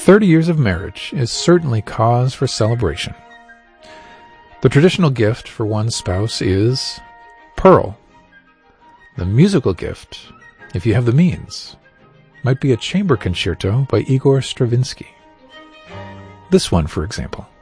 30 years of marriage is certainly cause for celebration. The traditional gift for one spouse is pearl. The musical gift, if you have the means, might be a chamber concerto by Igor Stravinsky. This one, for example.